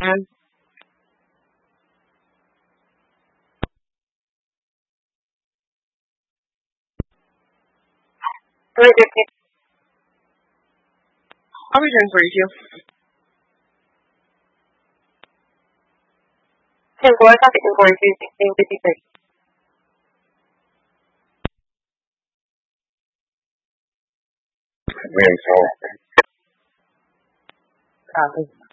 time. 350. I'll return 42. 10-4, copy 10-42, 1653. Wind, so Copy.